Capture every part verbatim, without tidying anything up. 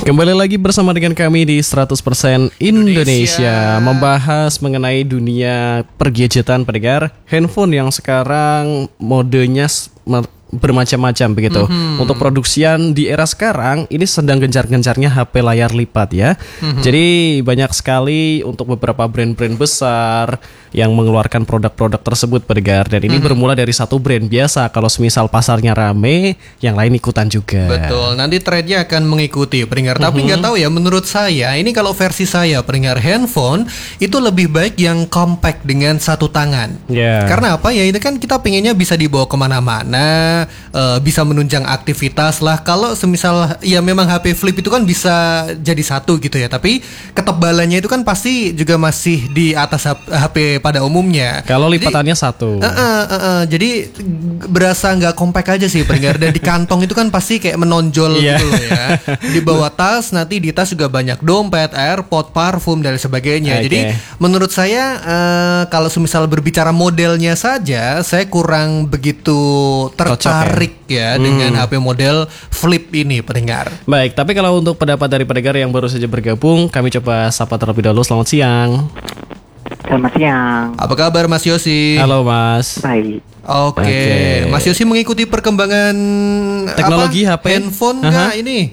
Kembali lagi bersama dengan kami di seratus persen Indonesia, Indonesia membahas mengenai dunia pergadgetan pendengar. Handphone yang sekarang modenya bermacam-macam begitu. Mm-hmm. Untuk produksian di era sekarang ini sedang gencar-gencarnya H P layar lipat ya. Mm-hmm. Jadi banyak sekali untuk beberapa brand-brand besar yang mengeluarkan produk-produk tersebut pendengar. Dan ini mm-hmm. bermula dari satu brand biasa. Kalau semisal pasarnya rame, yang lain ikutan juga. Betul. Nanti trennya akan mengikuti pendengar. Mm-hmm. Tapi nggak tahu ya. Menurut saya ini kalau versi saya pendengar handphone itu lebih baik yang compact dengan satu tangan. Yeah. Karena apa ya? Ini kan kita pengennya bisa dibawa kemana-mana. Uh, bisa menunjang aktivitas lah. Kalau semisal ya memang H P flip itu kan bisa jadi satu gitu ya. Tapi ketebalannya itu kan pasti juga masih di atas H P pada umumnya. Kalau lipatannya jadi, satu. Uh, uh, uh, uh, jadi berasa nggak compact aja sih pendengar. Dan di kantong itu kan pasti kayak menonjol gitu loh ya. Di bawah tas, nanti di tas juga banyak dompet, AirPod, parfum dan sebagainya. Okay. Jadi menurut saya uh, kalau semisal berbicara modelnya saja, saya kurang begitu tertarik. Tarik ya hmm. dengan H P model flip ini pendengar. Baik, tapi kalau untuk pendapat dari pendengar yang baru saja bergabung, kami coba sapa terlebih dahulu. Selamat siang. Selamat siang. Apa kabar Mas Yosi? Halo Mas. Baik. Oke, okay. okay. Mas Yosi mengikuti perkembangan teknologi apa? H P handphone nggak uh-huh. ini?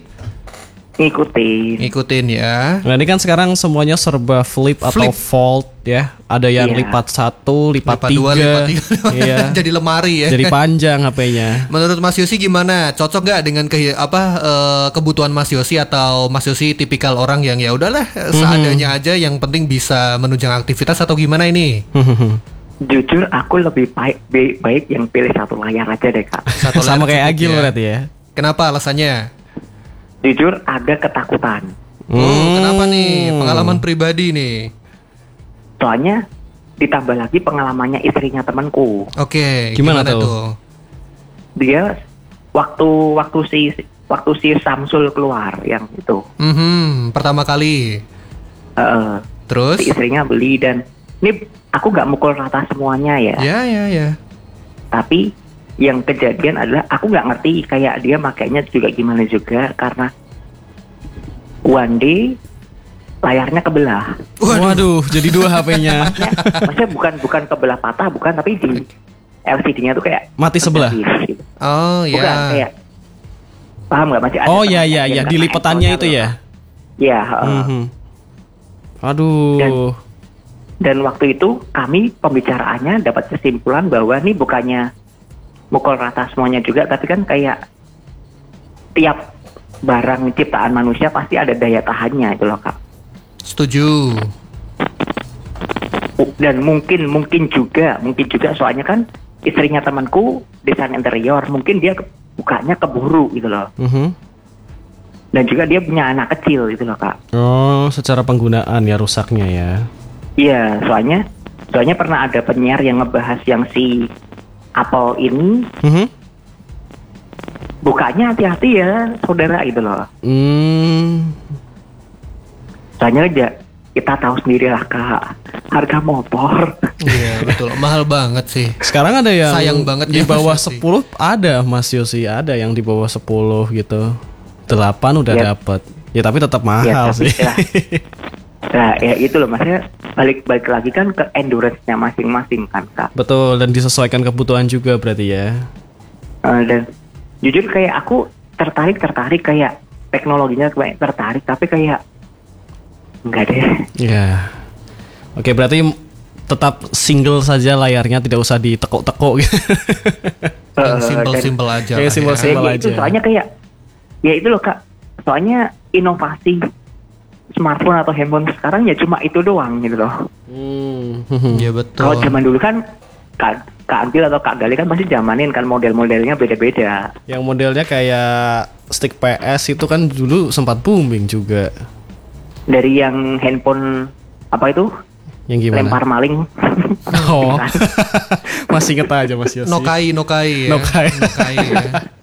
Ngikutin. Ngikutin ya. Nah ini kan sekarang semuanya serba flip, flip. atau fold ya. Ada yang yeah. lipat satu, lipat, lipat tiga, dua, lipat tiga. Iya. Jadi lemari ya. Jadi panjang H P-nya. Menurut Mas Yosi gimana? Cocok nggak dengan ke, apa uh, kebutuhan Mas Yosi, atau Mas Yosi tipikal orang yang ya udahlah seadanya aja, yang penting bisa menunjang aktivitas, atau gimana ini? Jujur aku lebih baik baik, baik yang pilih satu layar aja deh Kak. Satu sama kayak Agil ya. Berarti ya. Kenapa alasannya? Jujur ada ketakutan. Oh, hmm. kenapa nih? Pengalaman pribadi nih. Soalnya ditambah lagi pengalamannya istrinya temanku. Oke, okay, gimana, gimana tuh? tuh? Dia waktu waktu si waktu si Samsul keluar yang itu. Mm-hmm, pertama kali. Uh, Terus? Si istrinya beli, dan ini aku nggak mukul rata semuanya ya. Ya ya ya. Tapi yang kejadian adalah aku nggak ngerti kayak dia makainya juga gimana juga, karena one day layarnya kebelah. Waduh, Waduh jadi dua H P-nya. maksudnya, maksudnya bukan bukan kebelah patah, bukan, tapi di L C D-nya tuh kayak mati sebelah. Gitu. Oh ya. Bukan kayak, paham nggak, masih ada. Oh ya ya ya, di lipatannya itu ya. Ya. Uh, mm-hmm. Aduh. Dan, dan waktu itu kami pembicaraannya dapat kesimpulan bahwa ini bukannya mukul rata semuanya juga, tapi kan kayak tiap barang ciptaan manusia pasti ada daya tahannya itu loh Kak. Setuju. Dan mungkin mungkin juga mungkin juga soalnya kan istrinya temanku desain interior, mungkin dia bukanya keburu gitu loh. Mm-hmm. Dan juga dia punya anak kecil gitu loh Kak. Oh, secara penggunaan ya rusaknya ya. Iya, soalnya soalnya pernah ada penyiar yang ngebahas yang si Apple ini, mm-hmm. bukanya hati-hati ya saudara gitu loh. Mm. Soalnya aja kita tahu sendiri lah Kak, harga motor. Iya betul, mahal banget sih. Sekarang ada yang sayang banget di ya, bawah sepuluh ada Mas Yosi, ada yang di bawah sepuluh gitu. delapan udah ya. Dapat. Ya tapi tetap mahal ya, sih. Ya. Nah ya itu loh, maksudnya balik-balik lagi kan ke endurance-nya masing-masing kan Kak. Betul, dan disesuaikan kebutuhan juga berarti ya. Uh, dan jujur kayak aku tertarik-tertarik kayak teknologinya kayak tertarik, tapi kayak enggak deh. Ya. Oke, berarti tetap single saja layarnya, tidak usah ditekuk-tekuk gitu. Yang simpel-simpel aja. Kayak simpel-simpel ya, aja. Itu soalnya kayak ya itu loh Kak. Soalnya inovasi smartphone atau handphone sekarang ya cuma itu doang gitu loh. Hmm. Ya betul. Kalau zaman dulu kan Kak, Kak Antil atau Kak Gali kan pasti zamanin kan model-modelnya beda-beda. Yang modelnya kayak stick P S itu kan dulu sempat booming juga. Dari yang handphone apa itu? Yang gimana? Lempar maling. Oh. Masih inget aja Mas Yosi. Nokai, Nokai. Ya. Nokai. Nokai ya.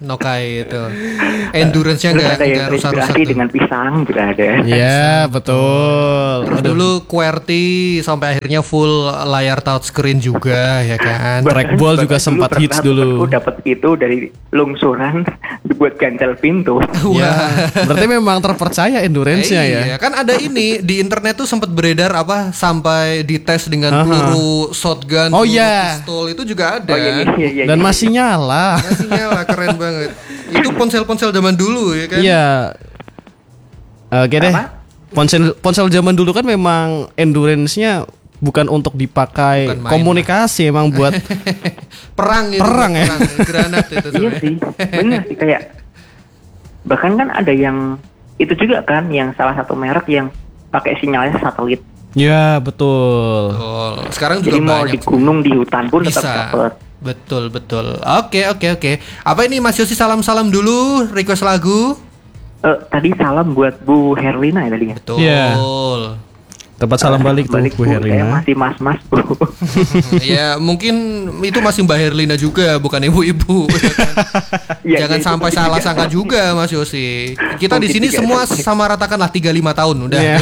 Nokai itu. Endurance-nya Terus nggak ada yang nggak rusak-rusak. terinspirasi tuh. dengan pisang juga ada. Iya, betul. Terus dulu QWERTY sampai akhirnya full layar touchscreen juga ya kan. Trackball juga Bahkan sempat dulu hits pernah dulu. temenku dapat itu dari lungsuran dibuat ganjal pintu. Ya, berarti memang terpercaya endurance-nya Eh, ya. Iya, kan ada ini di internet tuh sempat beredar apa sampai dites dengan Aha. peluru shotgun, Oh, peluru iya. pistol itu juga ada. Oh iya iya iya. iya. Dan masih nyala. Masih nyala, keren banget. Itu ponsel-ponsel zaman dulu ya kan. Iya. Oke deh. Apa? Ponsel ponsel zaman dulu kan memang endurance-nya bukan untuk dipakai Bukan main komunikasi, emang buat Perang itu. Perang ya? perang, granat itu Iya sebenarnya. sih, bener sih kayak bahkan kan ada yang itu juga kan yang salah satu merek yang pakai sinyalnya satelit. ya betul. Betul. Sekarang juga Jadi mau banyak. di gunung di hutan pun tetap Bisa. dapat. Betul, betul. Oke, oke, oke. Apa ini Mas Yosi salam-salam dulu, request lagu? Eh, tadi salam buat Bu Herlina ya tadi ya. Betul. Iya. Tepat salam balik tuh Balik Bu Bu, saya Herlina. masih mas-mas Bu. Ya mungkin itu masih Mbak Herlina juga, bukan ibu-ibu. ya kan? Ya, Jangan ya, itu sampai juga. salah sangka juga Mas Yosi. Kita di Mungkin sini juga semua ada. sama ratakan lah tiga puluh lima tahun udah. Iya.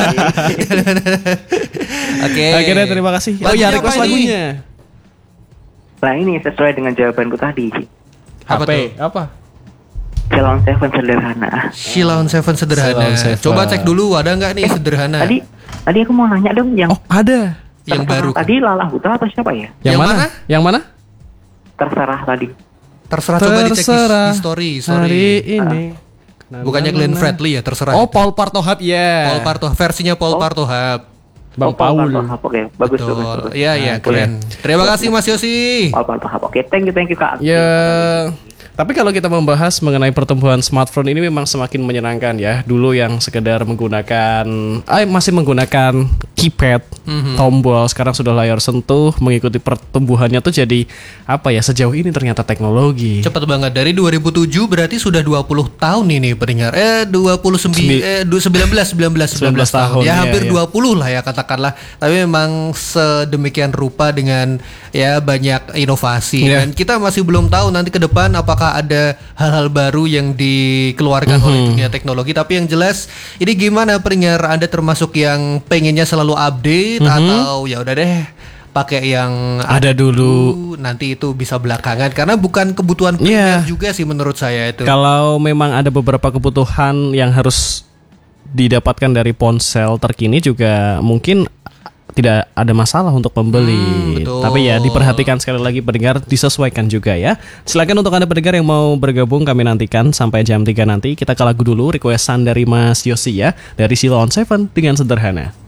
Oke. Oke deh, terima kasih. Oh Lagunya ya, request apa ini? lagunya. Nah ini sesuai dengan jawabanku tadi. Apa Apa? tuh? Apa? Calon Seven sederhana. Sheila on Seven sederhana. Sheila on Seven. Coba cek dulu ada nggak nih sederhana? Tadi tadi aku mau nanya dong yang Oh, ada. yang terserah baru. tadi Lala Huta atau siapa ya? Yang, Yang mana? mana? Yang mana? Terserah tadi. Terserah, coba dicek di, Terserah di story, sorry. hari ini. Bukannya Glenn Fredly ya, terserah. Oh, Paul Partohap ya. Paul Parto, versinya Paul Oh. Partohap. Bang Oh, Paul Paul. Partohap, Oke, bagus tuh. bagus, Betul. bagus. Iya, iya, Oke. keren. Terima kasih Mas Yosi. Paul Partohap. Oke, thank you, thank you Kak. Ya, tapi kalau kita membahas mengenai pertumbuhan smartphone ini memang semakin menyenangkan ya. Dulu yang sekedar menggunakan, ah, masih menggunakan keypad, tombol, sekarang sudah layar sentuh, mengikuti pertumbuhannya tuh jadi apa ya? Sejauh ini ternyata teknologi. Cepet banget, dari dua ribu tujuh berarti sudah dua puluh tahun ini pendengar. Eh dua puluh sembilan Sembi- eh du- sembilan belas sembilan belas sembilan belas tahun. tahun, Ya iya, hampir iya. dua puluh lah ya katakanlah. Tapi memang sedemikian rupa dengan ya banyak inovasi Iya. dan kita masih belum tahu nanti ke depan apakah ada hal-hal baru yang dikeluarkan Mhm. oleh dunia teknologi. Tapi yang jelas ini gimana pendengar, Anda termasuk yang pengennya selalu update atau ya udah deh pakai yang Ada dulu. dulu, nanti itu bisa belakangan karena bukan kebutuhan Iya. primer juga sih menurut saya itu. Kalau memang ada beberapa kebutuhan yang harus didapatkan dari ponsel terkini juga mungkin tidak ada masalah untuk membeli. Hmm, betul. Tapi ya diperhatikan sekali lagi pendengar, disesuaikan juga ya. Silakan untuk Anda pendengar yang mau bergabung, kami nantikan sampai jam tiga nanti. Kita ke lagu dulu, requestan dari Mas Yosi ya, dari Sheila on Seven dengan sederhana.